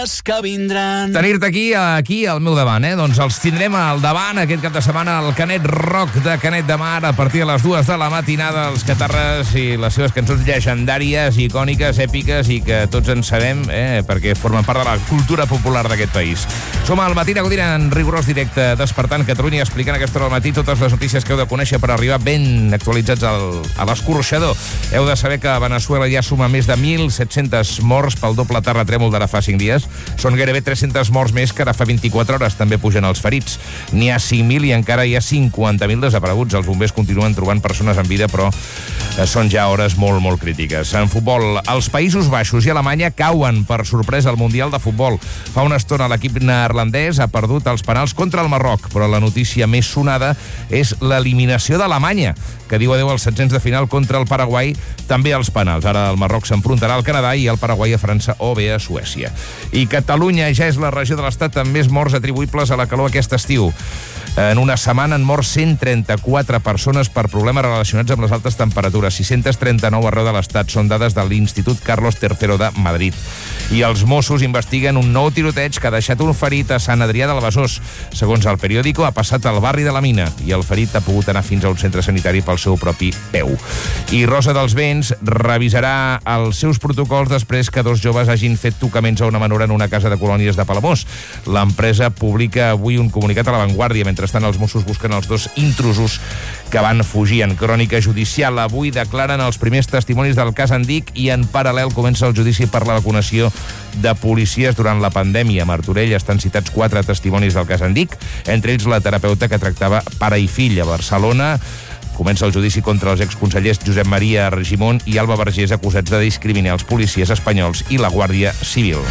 que vindran. Tenir-te aquí al meu davant, Doncs els tindrem al davant aquest cap de setmana al Canet Rock de Canet de Mar a partir de les 2 de la matinada, els Catarres i les seves cançons llegendàries, icòniques, èpiques i que tots en sabem, perquè formen part de la cultura popular d'aquest país. Som al Matí de Codina en rigorós directe despertant Catalunya, explicant a aquesta hora del matí totes les notícies que heu de conèixer per arribar ben actualitzats a l'escorxador. Heu de saber que Veneçuela ja suma més de 1.700 morts pel doble terratrèmol d'ara fa 5 dies. Són gairebé 300 morts més que ara fa 24 hores. També pugen els ferits. N'hi ha 5.000 i encara hi ha 50.000 desapareguts. Els bombers continuen trobant persones en vida, però són ja hores molt, molt crítiques. En futbol, els Països Baixos i Alemanya cauen per sorpresa al Mundial de Futbol. Fa una estona l'equip neerlandès ha perdut els penals contra el Marroc, però la notícia més sonada és l'eliminació d'Alemanya, que diu adeu als setzents de final contra el Paraguai, també als penals. Ara el Marroc s'enfrontarà al Canadà i el Paraguai a França o bé a Suècia. I Catalunya ja és la regió de l'Estat amb més morts atribuïbles a la calor aquest estiu. En una setmana han mort 134 persones per problemes relacionats amb les altes temperatures, 639 arreu de l'Estat. Són dades de l'Institut Carlos III de Madrid. I els Mossos investiguen un nou tiroteig que ha deixat un ferit a Sant Adrià del Besòs. Segons el periòdico, ha passat al barri de la Mina i el ferit ha pogut anar fins a un centre sanitari pel seu propi peu. I Rosa dels Vents revisarà els seus protocols després que 2 joves hagin fet tocaments a una menor en una casa de colònies de Palamós. L'empresa publica avui un comunicat a La Vanguardia. Mentrestant, els Mossos busquen els 2 intrusos que van fugir. En crònica judicial, avui declaren els primers testimonis del cas Andic i en paral·lel comença el judici per la vacunació de policies durant la pandèmia. A Martorell estan citats 4 testimonis del cas Andic, entre ells la terapeuta que tractava pare i fill. A Barcelona comença el judici contra els exconsellers Josep Maria Argimon i Alba Vergés, acusats de discriminar els policies espanyols i la Guàrdia Civil.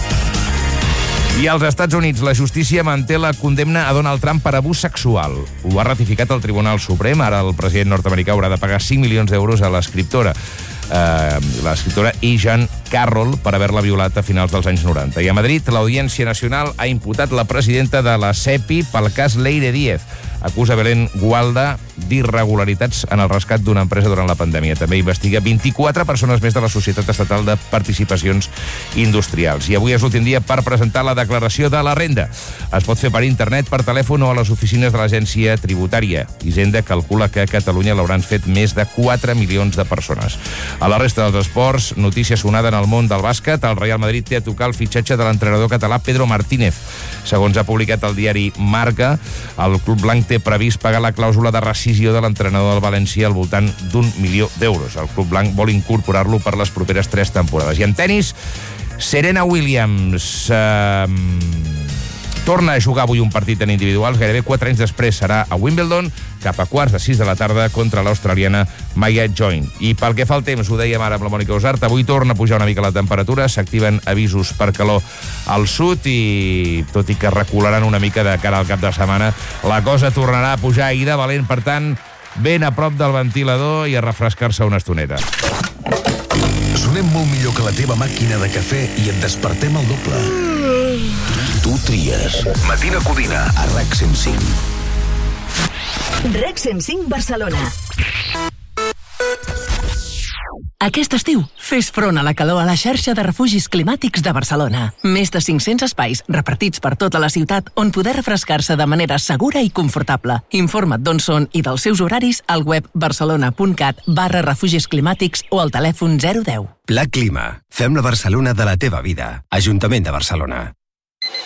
I als Estats Units, la justícia manté la condemna a Donald Trump per abús sexual. Ho ha ratificat el Tribunal Suprem. Ara el president nord-americà haurà de pagar 5 milions d'euros a l'escriptora Jean Carroll per haver-la violat a finals dels anys 90. I a Madrid, l'Audiència Nacional ha imputat la presidenta de la SEPI pel cas Leire Díez. Acusa Belén Gualda d'irregularitats en el rescat d'una empresa durant la pandèmia. També investiga 24 persones més de la Societat Estatal de Participacions Industrials. I avui és l'últim dia per presentar la declaració de la renda. Es pot fer per internet, per telèfon o a les oficines de l'Agència Tributària. Hisenda calcula que a Catalunya l'hauran fet més de 4 milions de persones. A la resta dels esports, notícia sonada en el món del bàsquet, el Real Madrid té a tocar el fitxatge de l'entrenador català Pedro Martínez. Segons ha publicat el diari Marca, el club blanc té previst pagar la clàusula de rescisió de l'entrenador del València al voltant d'1 milió d'euros. El club blanc vol incorporar-lo per les properes 3 temporades. I en tenis, Serena Williams torna a jugar avui un partit en individuals. Gairebé 4 anys després serà a Wimbledon, cap a 5:15 de la tarda contra l'australiana Maya Join. I pel que fa al temps, ho dèiem ara amb la Mònica Usart, avui torna a pujar una mica la temperatura, s'activen avisos per calor al sud i, tot i que recularan una mica de cara al cap de setmana, la cosa tornarà a pujar i de valent, per tant, ben a prop del ventilador i a refrescar-se una estoneta. Sonem molt millor que la teva màquina de cafè i et despertem el doble. Tu tries. Matina Codina a RAC 105. RAC 105 Barcelona. Aquest estiu, fes front a la calor a la xarxa de refugis climàtics de Barcelona. Més de 500 espais repartits per tota la ciutat on poder refrescar-se de manera segura i confortable. Informa't d'on són i dels seus horaris al web barcelona.cat/refugis climàtics o al telèfon 010. Pla Clima. Fem la Barcelona de la teva vida. Ajuntament de Barcelona.